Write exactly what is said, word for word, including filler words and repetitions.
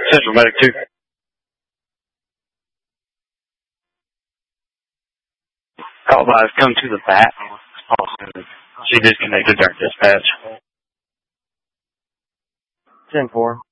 Central Medic two. Call by has come to the bat. She disconnected during dispatch. ten four.